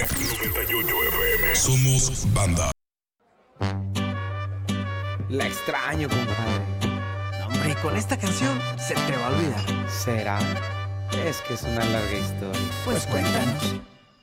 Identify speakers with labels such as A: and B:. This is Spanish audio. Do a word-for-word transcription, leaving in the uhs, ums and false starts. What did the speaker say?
A: noventa y ocho F M. Somos banda.
B: La extraño, compadre.
C: No, hombre, con esta canción se te va a olvidar.
B: ¿Será? Es que es una larga historia.
C: Pues cuéntanos.